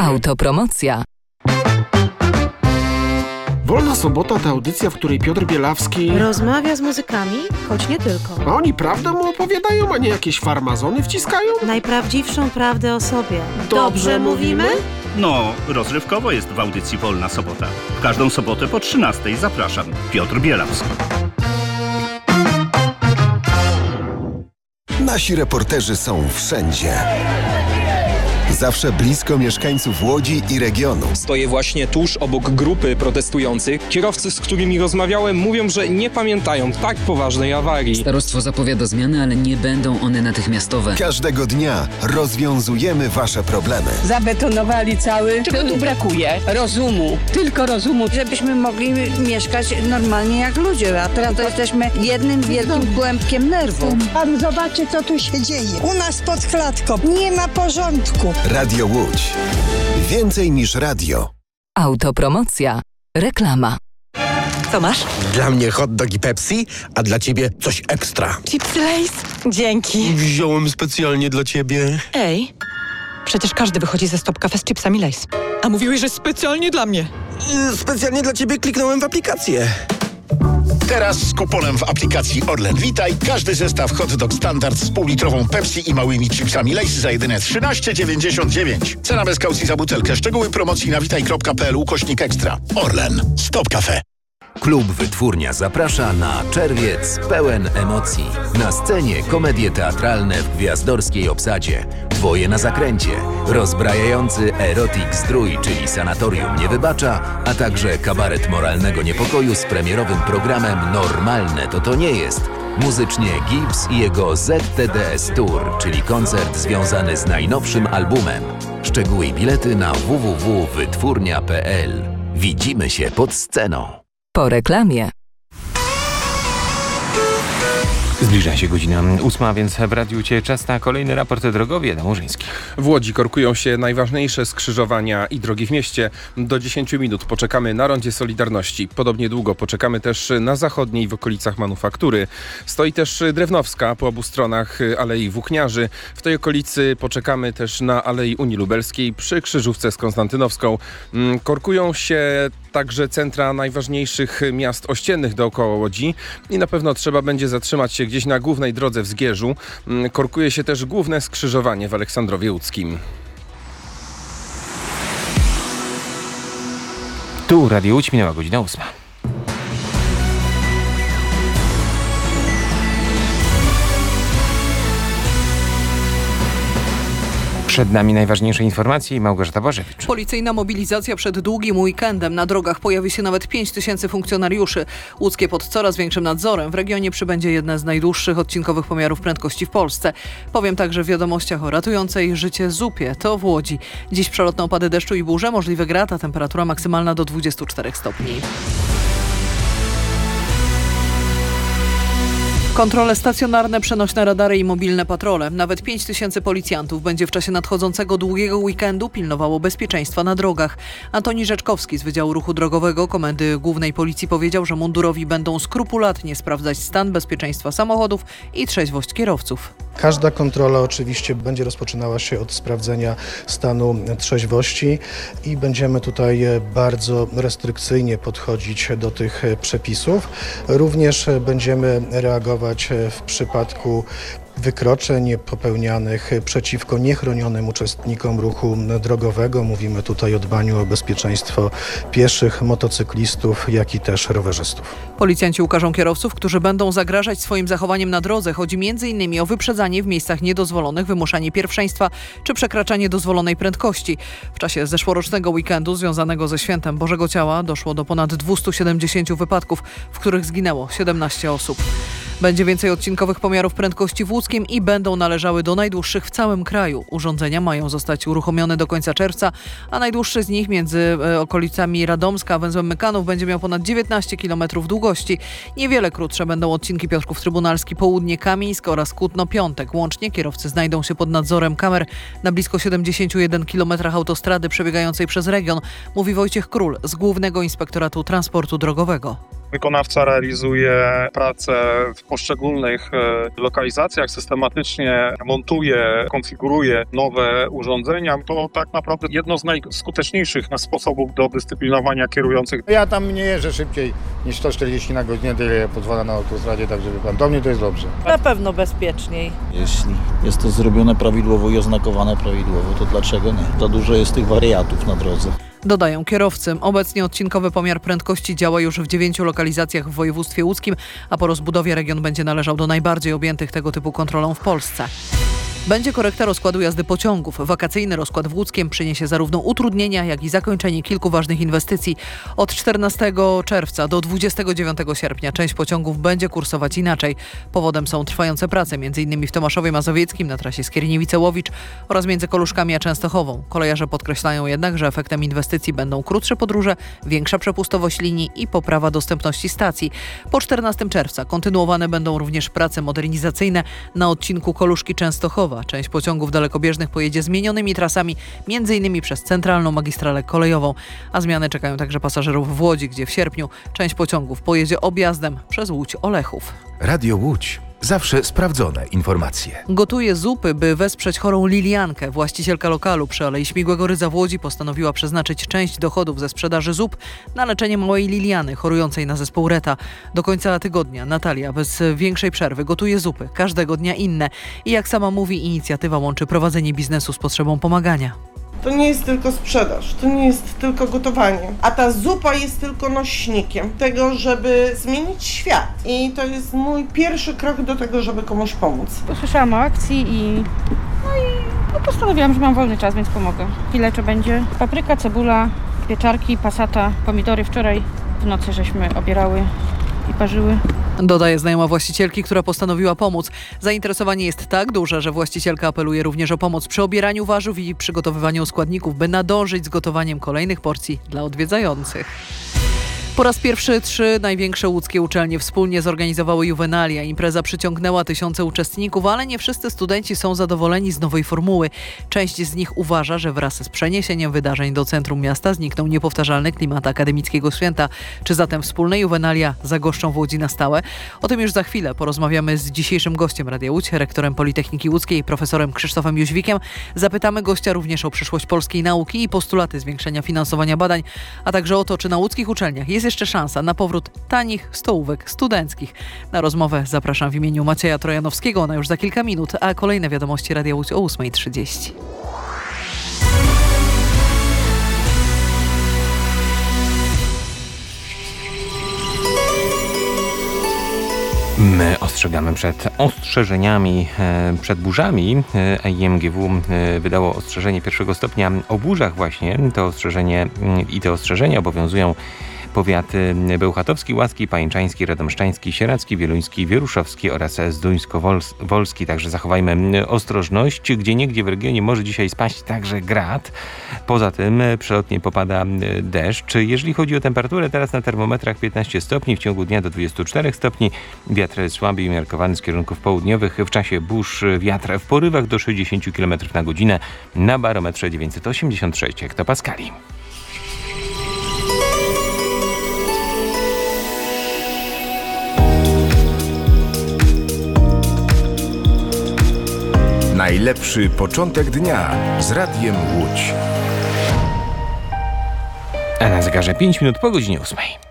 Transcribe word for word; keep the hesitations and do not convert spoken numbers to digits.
Autopromocja. Wolna Sobota to audycja, w której Piotr Bielawski rozmawia z muzykami, choć nie tylko. A oni prawdę mu opowiadają, a nie jakieś farmazony wciskają? Najprawdziwszą prawdę o sobie. Dobrze, Dobrze mówimy? No, rozrywkowo jest w audycji Wolna Sobota. W każdą sobotę po trzynastej zapraszam. Piotr Bielawski. Nasi reporterzy są wszędzie. Zawsze blisko mieszkańców Łodzi i regionu. Stoję właśnie tuż obok grupy protestujących. Kierowcy, z którymi rozmawiałem, mówią, że nie pamiętają tak poważnej awarii. Starostwo zapowiada zmiany, ale nie będą one natychmiastowe. Każdego dnia rozwiązujemy wasze problemy. Zabetonowali cały... Czego tu brakuje? Rozumu. Tylko rozumu. Żebyśmy mogli mieszkać normalnie jak ludzie, a teraz to jesteśmy jednym wielkim kłębkiem nerwu. Pan zobaczy, co tu się dzieje. U nas pod klatką nie ma porządku. Radio Łódź. Więcej niż radio. Autopromocja. Reklama. Co masz? Dla mnie hot dog i Pepsi, a dla ciebie coś ekstra. Chipsy Lay's? Dzięki. Wziąłem specjalnie dla ciebie. Ej, przecież każdy wychodzi ze Stop Cafe z chipsami Lay's. A mówiłeś, że specjalnie dla mnie. Specjalnie dla ciebie kliknąłem w aplikację. Teraz z kuponem w aplikacji Orlen Witaj każdy zestaw hot dog standard z półlitrową Pepsi i małymi chipsami Lay's za jedyne trzynaście dziewięćdziesiąt dziewięć. Cena bez kaucji za butelkę. Szczegóły promocji na witaj kropka p l ukośnik ekstra. Orlen. Stop Cafe. Klub Wytwórnia zaprasza na czerwiec pełen emocji. Na scenie komedie teatralne w gwiazdorskiej obsadzie. Dwoje na zakręcie. Rozbrajający erotik zdrój, czyli Sanatorium nie wybacza, a także kabaret moralnego niepokoju z premierowym programem Normalne to to nie jest. Muzycznie Gibbs i jego Z T D S Tour, czyli koncert związany z najnowszym albumem. Szczegóły i bilety na w w w kropka wytwórnia kropka p l. Widzimy się pod sceną. Po reklamie. Zbliża się godzina ósma, więc w Radiu Cię czas na kolejny raport drogowy. Adam Murzyński. W Łodzi korkują się najważniejsze skrzyżowania i drogi w mieście. Do dziesięciu minut poczekamy na rondzie Solidarności. Podobnie długo poczekamy też na zachodniej w okolicach Manufaktury. Stoi też Drewnowska po obu stronach Alei Włókniarzy. W tej okolicy poczekamy też na Alei Unii Lubelskiej przy krzyżówce z Konstantynowską. Korkują się także centra najważniejszych miast ościennych dookoła Łodzi i na pewno trzeba będzie zatrzymać się gdzieś na głównej drodze w Zgierzu. Korkuje się też główne skrzyżowanie w Aleksandrowie Łódzkim. Tu Radio Łódź, minęła godzina ósma. Przed nami najważniejsze informacje i Małgorzata Bożewicz. Policyjna mobilizacja przed długim weekendem. Na drogach pojawi się nawet pięć tysięcy funkcjonariuszy. Łódzkie pod coraz większym nadzorem. W regionie przybędzie jedne z najdłuższych odcinkowych pomiarów prędkości w Polsce. Powiem także w wiadomościach o ratującej życie zupie. To w Łodzi. Dziś przelotne opady deszczu i burze, możliwe grad, a temperatura maksymalna do dwudziestu czterech stopni. Kontrole stacjonarne, przenośne radary i mobilne patrole. Nawet pięć tysięcy policjantów będzie w czasie nadchodzącego długiego weekendu pilnowało bezpieczeństwa na drogach. Antoni Rzeczkowski z Wydziału Ruchu Drogowego Komendy Głównej Policji powiedział, że mundurowi będą skrupulatnie sprawdzać stan bezpieczeństwa samochodów i trzeźwość kierowców. Każda kontrola oczywiście będzie rozpoczynała się od sprawdzenia stanu trzeźwości i będziemy tutaj bardzo restrykcyjnie podchodzić do tych przepisów. Również będziemy reagować w przypadku wykroczeń popełnianych przeciwko niechronionym uczestnikom ruchu drogowego. Mówimy tutaj o dbaniu o bezpieczeństwo pieszych, motocyklistów, jak i też rowerzystów. Policjanci ukażą kierowców, którzy będą zagrażać swoim zachowaniem na drodze. Chodzi między innymi o wyprzedzanie w miejscach niedozwolonych, wymuszanie pierwszeństwa czy przekraczanie dozwolonej prędkości. W czasie zeszłorocznego weekendu związanego ze Świętem Bożego Ciała doszło do ponad dwustu siedemdziesięciu wypadków, w których zginęło siedemnaście osób. Będzie więcej odcinkowych pomiarów prędkości w Łódzkiem i będą należały do najdłuższych w całym kraju. Urządzenia mają zostać uruchomione do końca czerwca, a najdłuższy z nich między okolicami Radomska a węzłem Mykanów będzie miał ponad dziewiętnaście kilometrów długości. Niewiele krótsze będą odcinki Piotrków Trybunalski, Południe, Kamińsk oraz Kutno-Piątek. Łącznie kierowcy znajdą się pod nadzorem kamer na blisko siedemdziesięciu jeden kilometrach autostrady przebiegającej przez region, mówi Wojciech Król z Głównego Inspektoratu Transportu Drogowego. Wykonawca realizuje pracę w poszczególnych lokalizacjach, systematycznie montuje, konfiguruje nowe urządzenia. To tak naprawdę jedno z najskuteczniejszych sposobów do dyscyplinowania kierujących. Ja tam nie jeżdżę szybciej niż sto czterdzieści na godzinę, tyle pozwala na autostradzie, także wie pan, do mnie to jest dobrze. Na pewno bezpieczniej. Jeśli jest to zrobione prawidłowo i oznakowane prawidłowo, to dlaczego nie? Za dużo jest tych wariatów na drodze. Dodają kierowcy. Obecnie odcinkowy pomiar prędkości działa już w dziewięciu lokalizacjach w województwie łódzkim, a po rozbudowie region będzie należał do najbardziej objętych tego typu kontrolą w Polsce. Będzie korekta rozkładu jazdy pociągów. Wakacyjny rozkład w Łódzkiem przyniesie zarówno utrudnienia, jak i zakończenie kilku ważnych inwestycji. Od czternastego czerwca do dwudziestego dziewiątego sierpnia część pociągów będzie kursować inaczej. Powodem są trwające prace, m.in. w Tomaszowie Mazowieckim na trasie Skierniewice-Łowicz oraz między Koluszkami a Częstochową. Kolejarze podkreślają jednak, że efektem inwestycji będą krótsze podróże, większa przepustowość linii i poprawa dostępności stacji. Po czternastego czerwca kontynuowane będą również prace modernizacyjne na odcinku Koluszki-Częstochowa. Część pociągów dalekobieżnych pojedzie zmienionymi trasami, m.in. przez centralną magistralę kolejową, a zmiany czekają także pasażerów w Łodzi, gdzie w sierpniu część pociągów pojedzie objazdem przez Łódź-Olechów. Radio Łódź. Zawsze sprawdzone informacje. Gotuje zupy, by wesprzeć chorą Liliankę. Właścicielka lokalu przy Alei Śmigłego Rydza w Łodzi postanowiła przeznaczyć część dochodów ze sprzedaży zup na leczenie małej Liliany, chorującej na zespół Reta. Do końca tygodnia Natalia bez większej przerwy gotuje zupy, każdego dnia inne. I jak sama mówi, inicjatywa łączy prowadzenie biznesu z potrzebą pomagania. To nie jest tylko sprzedaż, to nie jest tylko gotowanie, a ta zupa jest tylko nośnikiem tego, żeby zmienić świat. I to jest mój pierwszy krok do tego, żeby komuś pomóc. Usłyszałam o akcji i, no i no postanowiłam, że mam wolny czas, więc pomogę. Ile to będzie? Papryka, cebula, pieczarki, pasata, pomidory. Wczoraj w nocy żeśmy obierały i parzyły. Dodaje znajoma właścicielki, która postanowiła pomóc. Zainteresowanie jest tak duże, że właścicielka apeluje również o pomoc przy obieraniu warzyw i przygotowywaniu składników, by nadążyć z gotowaniem kolejnych porcji dla odwiedzających. Po raz pierwszy trzy największe łódzkie uczelnie wspólnie zorganizowały Juvenalia. Impreza przyciągnęła tysiące uczestników, ale nie wszyscy studenci są zadowoleni z nowej formuły. Część z nich uważa, że wraz z przeniesieniem wydarzeń do centrum miasta zniknął niepowtarzalny klimat akademickiego święta. Czy zatem wspólne Juvenalia zagoszczą w Łodzi na stałe? O tym już za chwilę porozmawiamy z dzisiejszym gościem Radia Łódź, rektorem Politechniki Łódzkiej, profesorem Krzysztofem Jóźwikiem. Zapytamy gościa również o przyszłość polskiej nauki i postulaty zwiększenia finansowania badań, a także o to, czy na łódzkich uczelniach jest jeszcze szansa na powrót tanich stołówek studenckich. Na rozmowę zapraszam w imieniu Macieja Trojanowskiego. Ona już za kilka minut, a kolejne wiadomości Radia Łódź o ósma trzydzieści. My ostrzegamy przed ostrzeżeniami, przed burzami. I M G W wydało ostrzeżenie pierwszego stopnia o burzach właśnie. To ostrzeżenie i te ostrzeżenia obowiązują powiaty bełchatowski, łacki, pajęczański, radomszczański, sieradzki, wieluński, wieruszowski oraz zduńsko-wolski. Także zachowajmy ostrożność. Gdzieniegdzie w regionie może dzisiaj spaść także grad. Poza tym przelotnie popada deszcz. Jeżeli chodzi o temperaturę, teraz na termometrach piętnaście stopni, w ciągu dnia do dwudziestu czterech stopni. Wiatr słaby i umiarkowany z kierunków południowych. W czasie burz wiatr w porywach do sześćdziesięciu kilometrów na godzinę. Na barometrze dziewięćset osiemdziesiąt sześć hektopaskali. Najlepszy początek dnia z Radiem Łódź. A na zegarze pięć minut po godzinie ósmej.